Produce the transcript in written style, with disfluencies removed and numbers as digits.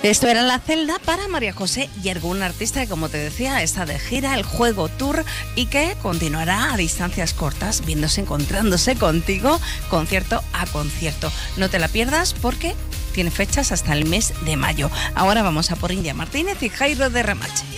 Esto era La Celda para María José Yergo, una artista que, como te decía, está de gira, el Juego Tour, y que continuará a distancias cortas, viéndose, encontrándose contigo, concierto a concierto. No te la pierdas porque tiene fechas hasta el mes de mayo. Ahora vamos a por India Martínez y Jairo de Remache.